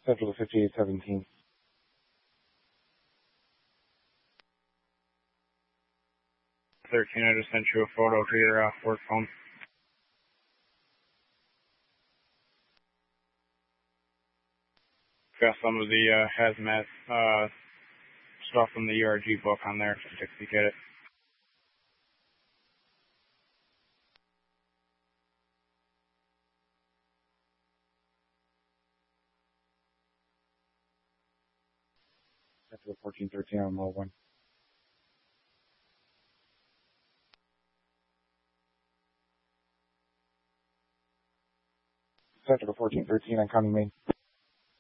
Central to 5817. I just sent you a photo to your work phone. Got some of the hazmat stuff from the URG book on there, if you get it. Central 1413 on low 1. Central 1413 on County Main.